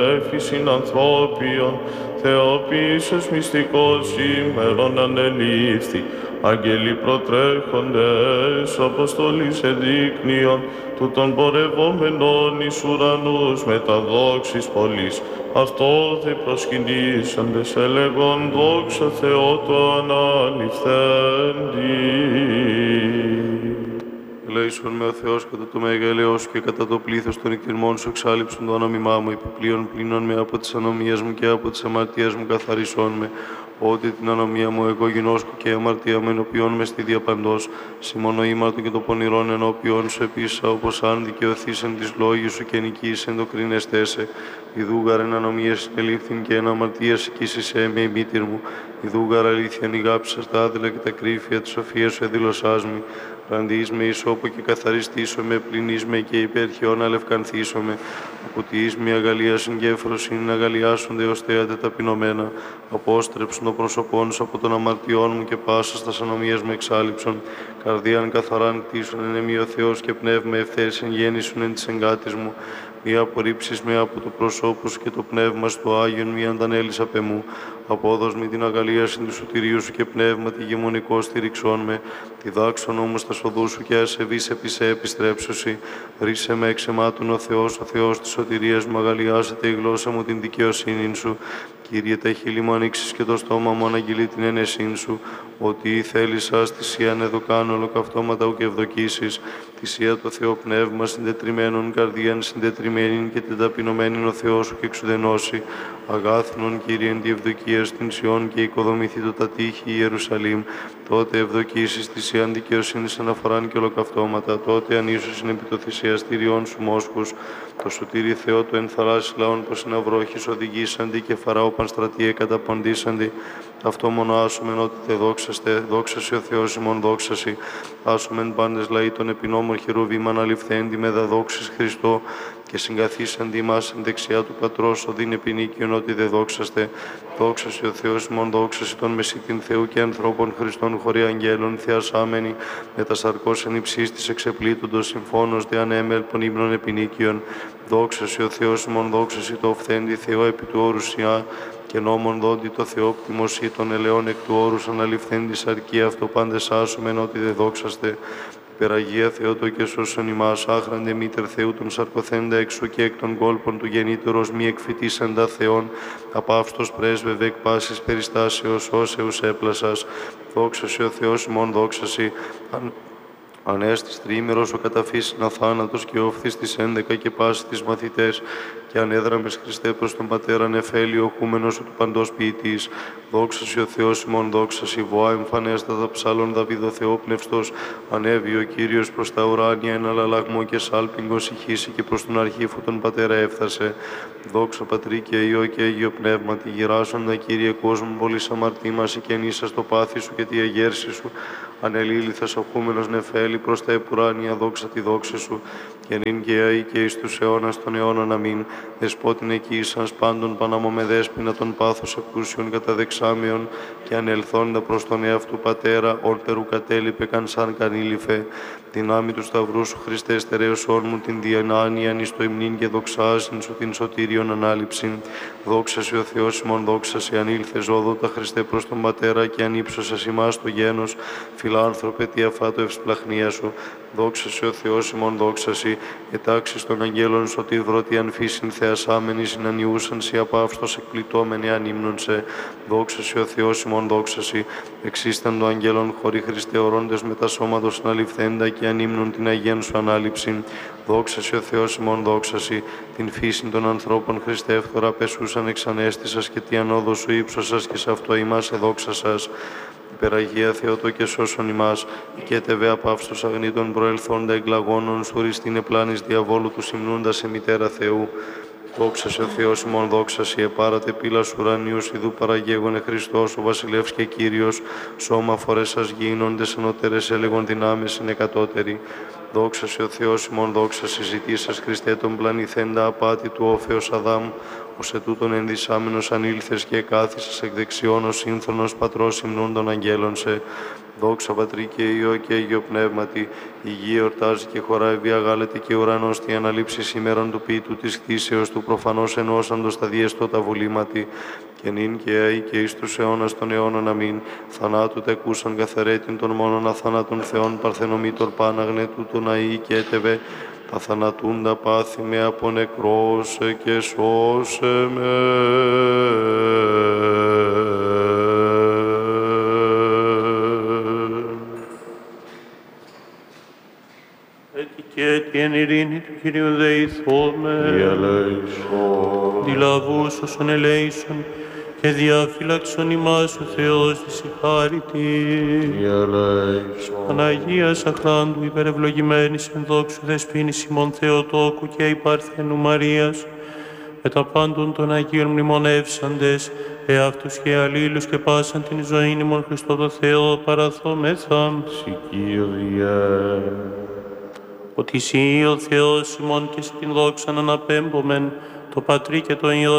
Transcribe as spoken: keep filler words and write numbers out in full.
Έφυσιν ανθρώπιον, θεοποίησος μυστικός σήμερον ανελήφθη, αγγελοί προτρέχοντες, αποστολής εδείκνυον, τούτων πορευόμενων εις ουρανούς με τα δόξης πολλής. Αυτό δε προσκυνήσαντες έλεγον δόξα Θεό το αναληφθέντη. Ελέησον με ο Θεός κατά το μέγα ελαιός και κατά το πλήθος των εκτιμών σου εξάλληψον το ανομιμά μου, επιπλέον πλήνων με από τις ανομίες μου και από τις αμαρτίες μου καθαρισόν με, ότι την ανομία μου εγώ γινώσκω και αμαρτία μου ενωπιών με στη διαπαντός, σημώνω ήμαρτο και το πονηρόν ενώπιον σου επίσα, όπως αν δικαιωθήσεν της λόγης σου και νικήσεν το κρίνεστέσε. Ιδούγαρ εν ανομίες συνελήφθην και εν αμαρτίας οικήσισέ με η μήτηρ μου, ιδούγαρ αλήθειαν ηγάψας τα άδελα και τα κρύφια της σοφίας σου εδήλωσάς μη. Ραντείς με ισόπο και καθαριστήσω με, πληνείς με και υπερχιόν αλευκανθήσω με. Αποτιείς με αγαλία συγκέφρος είναι αγαλιάσονται ως θέατε ταπεινωμένα. Απόστρεψον το πρόσωπόν σου από των αμαρτιών μου και πάσα στα ανομίας μου εξάλληψον. Καρδίαν καθαράν κτίσον εν εμεί ο Θεός και πνεύμα ευθέσεν γέννησον εν της εγκάτης μου. Μη απορρίψεις με από το προσώπου σου και το πνεύμα στο Άγιον μη αντανέλης απ' εμού. Απόδος με την αγαλίαση του σωτηρίου σου και πνεύμα τη γεμονικό στηριξών με. Διδάξον όμως τα σοδού σου και ασεβείς επί σε επιστρέψωση. Ρίσε με εξαιμάτων ο Θεός, ο Θεός της σωτηρίας μου, αγαλιάσετε η γλώσσα μου την δικαιοσύνη σου. Κύριε, τα χείλη μου ανοίξεις και το στόμα μου αναγγείλει την ένεσήν σου. Ότι η θέλησας θυσίαν εδώ κάνω ολοκαυτώματα ου και ευδοκίσεις. Θυσία το Θεό πνεύμα συντετριμένων καρδίαν συντετριμένην και την ταπεινωμένην ο Θεός σου και εξουδενώσει. Αγάθνον Κύριε εν τη ευδοκία στην Σιών και οικοδομηθεί το τα τείχη Ιερουσαλήμ. Τότε ευδοκίσεις θυσίαν δικαιοσύνης αναφοράν και ολοκαυτώματα. Τότε ανίσωσιν επί το θυσιαστήριον σου μόσχους. Το σωτήρι Θεό του ενθαράσει λαών πως είναι αυρόχης οδηγήσαντι και φαραώπαν στρατιέ καταποντήσαντι. Αυτό μόνο άσομεν ότι τε δόξαστε, δόξασι ο Θεός ημών δόξασι. Άσομεν πάντες λαοί των επινόμων χερουβήμ αναληφθέντι με δαδόξης Χριστό και συγκαθίσαντι ημάς εν δεξιά του Πατρός οδύν επινίκιον ότι δε δόξαστε. Δόξασι ο Θεός ημών δόξασι των μεσίτην Θεού και ανθρώπων Χριστών χωρί αγγέλων θεασάμενοι με τα σαρκός εν υψής της εξεπλήττοντος συμφώνος δε ανέμελπων ύμνων επινίκιον. Δόξασι ο Θεός ημών δόξασι το οφθέντη Θεό επί του όρους Ιά και νόμον δόντι το Θεόπτυμος ή των ελαιών εκ του όρους αναληφθέντη σαρκή αυτό πάντες άσομεν ότι δε δόξαστε. Υπεραγία Θεότο και σώσον ημάς, άχραντε μήτερ Θεού των σαρκοθέντα εξού και εκ των κόλπων του γεννήτερος μη εκφυτίσαντα Θεών, απαύστος πρέσβευε εκ πάσης περιστάσεως όσεους έπλασας. Δόξασι ο Θεός ημών δόξασι. Αν... Ανέστης τριήμερος ο καταφύσιν αθάνατος και όφθης της έντεκα και πάση τις μαθητές και ανέδραμες Χριστέ προς τον Πατέρα νεφέλιο χούμενος του παντός ποιητής. Δόξασι ο Θεός ημών δόξασι, βοά εμφανέστατα ψάλων Δαβίδο Θεόπνευστος, ανέβη ο Κύριος προς τα ουράνια εν αλλαλαγμό και σάλπιγγος ηχήσει και προς τον αρχήφο τον Πατέρα έφθασε. Δόξα Πατρί και Υιό και Αγίο Πνεύματι, γυράσοντα Κύριε κόσμου πολύς αμαρτήμαση και νήσα στο πάθη σου και τη αγέρση σου. Ανελήληθας οχούμενος νεφέλη προς τα επουράνια δόξα τη δόξη σου και νυν και αεί και εις τους αιώνας των αιώνων αμήν. Δεσπότην εκείσας πάντων παναμο δέσποινα των πάθους εκούσιων καταδεξάμιων και ανελθόντα προς τον εαυτού Πατέρα όρτερου κατέλειπε καν σαν κανήλυφε. Δυνάμει του Σταυρού σου Χριστέ στερέωσόν μου την διανάνοιαν εις το υμνήν και δοξάζειν σου την σωτήριον ανάληψην. Δόξασι ο Θεός ημών δόξασι ανήλθε ζώδοτα Χριστέ προς τον Πατέρα και ανύψωσας ημάς το γένος φιλάνθρωπε τι αφάτο ευσπλαχνία σου. Δόξασι ο Θεός ημών δόξασι, ετάξεις των αγγέλων σωτήβρο τι αν φύσιν θεασάμενοι συνανιούσαν σοι απαύστος εκπλητώμενοι αν ύμνον σε. Δόξασι ο Θεός ημών δόξασι, εξίσταν των αγγέλων χωρί Χριστέ ορώντες με τα σώματος αναληφθέντα και αν ύμνον την αγέν σου ανάληψην. Δόξασι ο Θεός ημών δόξασι, την φύσιν των ανθρώπων Χριστέ εύθορα πεσούσαν εξανέστησας και τι ανόδο σου ύψωσας και σε αυτό ημάς εδόξασας. Υπεραγία Θεότο και σώσον ημάς, οικέτευε απαύστος αγνήτων προελθόντα εγκλαγώνων σου ριστήν επλάνης διαβόλου του συμνούντα σε μητέρα Θεού. Δόξασε ο Θεός ημών δόξασι, επάρατε πύλας ουρανίους, ιδού παραγέγονε Χριστός, ο Βασιλεύς και Κύριος, σώμα φορέσας γίνοντες ενωτέρες έλεγον δυνάμεις είναι κατώτεροι. Δόξα σε ο Θεός ημών, δόξα συζητήσας Χριστέ τον πλανηθέντα απάτη του όφεως Αδάμ, ως ετούτον ενδυσάμενος ανήλθες και εκάθισες εκ δεξιών ο σύνθρονος πατρός υμνούν των αγγέλων σε. Δόξα Πατρί και Υιό και Αγίο Πνεύματι, η γη εορτάζει και χωράει βιαγάλεται και ουρανός τη αναλήψη σήμερον του ποιητού της κτήσεως του προφανώς ενώσαντος τα διεστώ τα βουλήματι, και νυν και αεί και εις τους αιώνας των αιώνων αμήν. Θανάτου τεκούσαν καθαρέτην των μόνον αθανάτων Θεών παρθενομήτωρ πάναγνε τούτον αεί και έτεβε, τα θανατούντα πάθη με από νεκρός και σώσε με. Και την ειρήνη του Κυρίου δεηθώμε, δηλαβούς όσων ελέησον και διαφύλαξον ημάς ο Θεός της συγχάρητη. Παναγίας αχράντου υπερευλογημένης εν δόξου δεσποίνης ημών Θεοτόκου και υπαρθένου Μαρίας, με τα πάντων των Αγίων μνημονεύσαντες, εαυτούς και αλλήλους και πάσαν την ζωήν ημών Χριστό το Θεό παραθόμεθα. Συ Κύριε. Ότι εσύ ο Θεός ημών και σε την δόξαν αναπέμπομεν, το Πατρί και το Υιό